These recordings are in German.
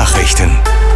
Nachrichten.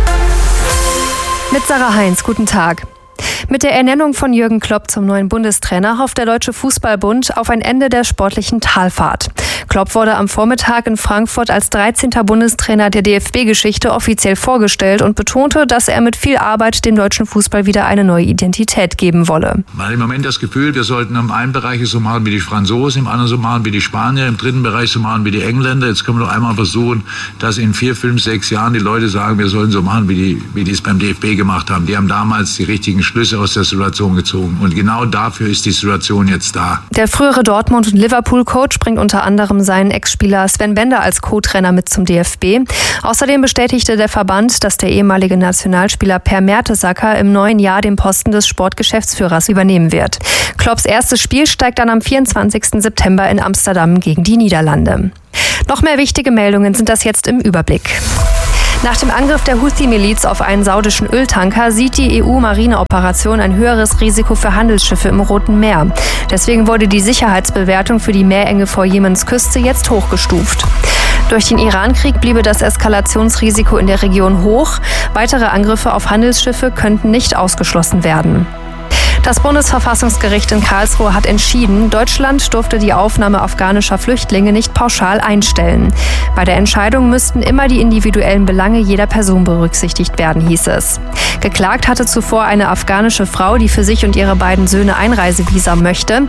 Mit Sarah Heinz, guten Tag. Mit der Ernennung von Jürgen Klopp zum neuen Bundestrainer hofft der Deutsche Fußballbund auf ein Ende der sportlichen Talfahrt. Klopp wurde am Vormittag in Frankfurt als 13. Bundestrainer der DFB-Geschichte offiziell vorgestellt und betonte, dass er mit viel Arbeit dem deutschen Fußball wieder eine neue Identität geben wolle. Man hat im Moment das Gefühl, wir sollten im einen Bereich so machen wie die Franzosen, im anderen so machen wie die Spanier, im dritten Bereich so machen wie die Engländer. Jetzt können wir doch einmal versuchen, dass in 4, 5, 6 Jahren die Leute sagen, wir sollen so machen, wie die es beim DFB gemacht haben. Die haben damals die richtigen Schlüsse aus der Situation gezogen. Und genau dafür ist die Situation jetzt da. Der frühere Dortmund- und Liverpool-Coach bringt unter anderem seinen Ex-Spieler Sven Bender als Co-Trainer mit zum DFB. Außerdem bestätigte der Verband, dass der ehemalige Nationalspieler Per Mertesacker im neuen Jahr den Posten des Sportgeschäftsführers übernehmen wird. Klopps erstes Spiel steigt dann am 24. September in Amsterdam gegen die Niederlande. Noch mehr wichtige Meldungen sind das jetzt im Überblick. Nach dem Angriff der Houthi-Miliz auf einen saudischen Öltanker sieht die EU-Marineoperation ein höheres Risiko für Handelsschiffe im Roten Meer. Deswegen wurde die Sicherheitsbewertung für die Meerenge vor Jemens Küste jetzt hochgestuft. Durch den Iran-Krieg bliebe das Eskalationsrisiko in der Region hoch. Weitere Angriffe auf Handelsschiffe könnten nicht ausgeschlossen werden. Das Bundesverfassungsgericht in Karlsruhe hat entschieden, Deutschland durfte die Aufnahme afghanischer Flüchtlinge nicht pauschal einstellen. Bei der Entscheidung müssten immer die individuellen Belange jeder Person berücksichtigt werden, hieß es. Geklagt hatte zuvor eine afghanische Frau, die für sich und ihre beiden Söhne Einreisevisa möchte.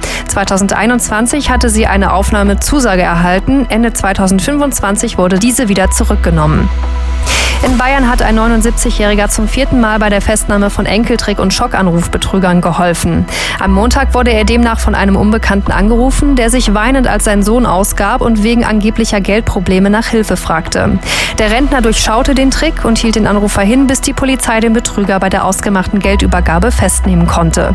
2021 hatte sie eine Aufnahmezusage erhalten. Ende 2025 wurde diese wieder zurückgenommen. In Bayern hat ein 79-Jähriger zum 4. Mal bei der Festnahme von Enkeltrick- und Schockanrufbetrügern geholfen. Am Montag wurde er demnach von einem Unbekannten angerufen, der sich weinend als sein Sohn ausgab und wegen angeblicher Geldprobleme nach Hilfe fragte. Der Rentner durchschaute den Trick und hielt den Anrufer hin, bis die Polizei den Betrüger bei der ausgemachten Geldübergabe festnehmen konnte.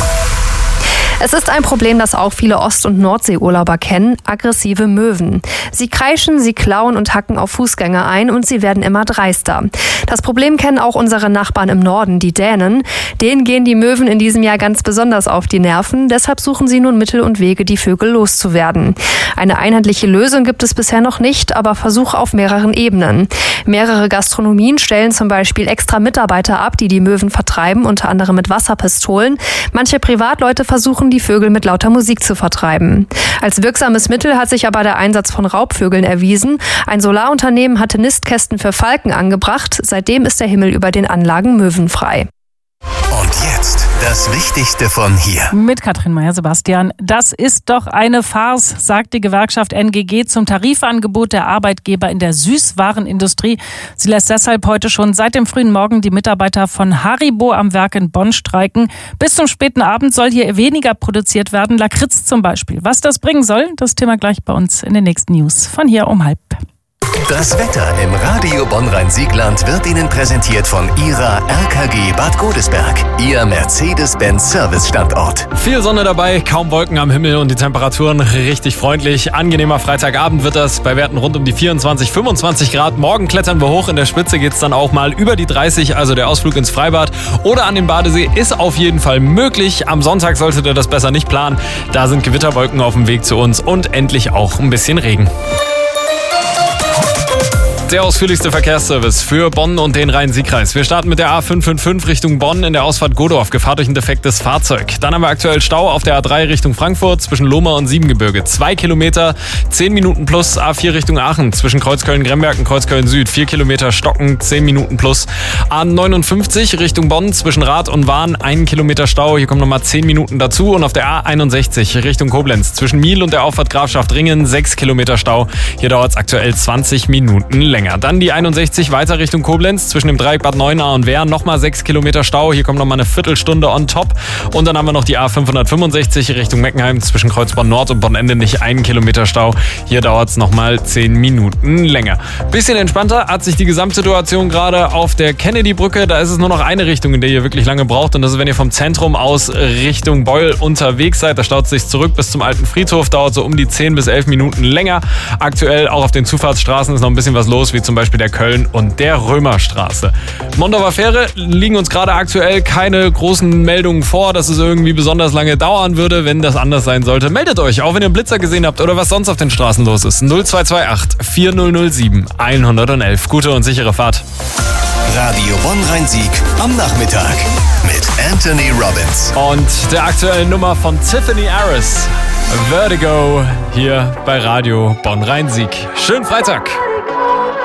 Es ist ein Problem, das auch viele Ost- und Nordseeurlauber kennen: aggressive Möwen. Sie kreischen, sie klauen und hacken auf Fußgänger ein und sie werden immer dreister. Das Problem kennen auch unsere Nachbarn im Norden, die Dänen. Denen gehen die Möwen in diesem Jahr ganz besonders auf die Nerven. Deshalb suchen sie nun Mittel und Wege, die Vögel loszuwerden. Eine einheitliche Lösung gibt es bisher noch nicht, aber Versuche auf mehreren Ebenen. Mehrere Gastronomien stellen zum Beispiel extra Mitarbeiter ab, die die Möwen vertreiben, unter anderem mit Wasserpistolen. Manche Privatleute versuchen, die Vögel mit lauter Musik zu vertreiben. Als wirksames Mittel hat sich aber der Einsatz von Raubvögeln erwiesen. Ein Solarunternehmen hatte Nistkästen für Falken angebracht. Seitdem ist der Himmel über den Anlagen möwenfrei. Und jetzt das Wichtigste von hier. Mit Katrin Meyer-Sebastian. Das ist doch eine Farce, sagt die Gewerkschaft NGG zum Tarifangebot der Arbeitgeber in der Süßwarenindustrie. Sie lässt deshalb heute schon seit dem frühen Morgen die Mitarbeiter von Haribo am Werk in Bonn streiken. Bis zum späten Abend soll hier weniger produziert werden, Lakritz zum Beispiel. Was das bringen soll, das Thema gleich bei uns in den nächsten News. Von hier um 12:30. Das Wetter im Radio Bonn-Rhein-Siegland wird Ihnen präsentiert von Ihrer RKG Bad Godesberg, Ihr Mercedes-Benz-Service-Standort. Viel Sonne dabei, kaum Wolken am Himmel und die Temperaturen richtig freundlich. Angenehmer Freitagabend wird das, bei Werten rund um die 24, 25 Grad. Morgen klettern wir hoch, in der Spitze geht es dann auch mal über die 30, also der Ausflug ins Freibad oder an den Badesee ist auf jeden Fall möglich. Am Sonntag solltet ihr das besser nicht planen, da sind Gewitterwolken auf dem Weg zu uns und endlich auch ein bisschen Regen. Der ausführlichste Verkehrsservice für Bonn und den Rhein-Sieg-Kreis. Wir starten mit der A555 Richtung Bonn in der Ausfahrt Godorf. Gefahr durch ein defektes Fahrzeug. Dann haben wir aktuell Stau auf der A3 Richtung Frankfurt zwischen Lohmar und Siebengebirge. 2 Kilometer, 10 Minuten plus. A4 Richtung Aachen zwischen Kreuzköln-Gremberg und Kreuzköln-Süd. 4 Kilometer Stocken, 10 Minuten plus. A59 Richtung Bonn zwischen Rath und Wahn. 1 Kilometer Stau. Hier kommen nochmal 10 Minuten dazu. Und auf der A61 Richtung Koblenz zwischen Miel und der Auffahrt Grafschaft-Ringen 6 Kilometer Stau. Hier dauert es aktuell 20 Minuten länger. Dann die 61 weiter Richtung Koblenz zwischen dem Dreieck Bad Neuenahr und Wehr. Nochmal 6 Kilometer Stau. Hier kommt nochmal eine Viertelstunde on top. Und dann haben wir noch die A565 Richtung Meckenheim zwischen Kreuzborn Nord und Bonn-Ende. Nicht 1 Kilometer Stau. Hier dauert es nochmal 10 Minuten länger. Bisschen entspannter hat sich die Gesamtsituation gerade auf der Kennedy-Brücke. Da ist es nur noch eine Richtung, in der ihr wirklich lange braucht. Und das ist, wenn ihr vom Zentrum aus Richtung Beul unterwegs seid. Da staut es sich zurück bis zum alten Friedhof. Dauert so um die 10 bis 11 Minuten länger. Aktuell auch auf den Zufahrtsstraßen ist noch ein bisschen was los. wie zum Beispiel der Köln- und der Römerstraße. Mondorfer Fähre liegen uns gerade aktuell keine großen Meldungen vor, dass es irgendwie besonders lange dauern würde. Wenn das anders sein sollte, meldet euch, auch wenn ihr Blitzer gesehen habt oder was sonst auf den Straßen los ist. 0228 4007 111. Gute und sichere Fahrt. Radio Bonn-Rhein-Sieg am Nachmittag mit Anthony Robbins. Und der aktuellen Nummer von Tiffany Harris, Vertigo, hier bei Radio Bonn-Rhein-Sieg. Schönen Freitag.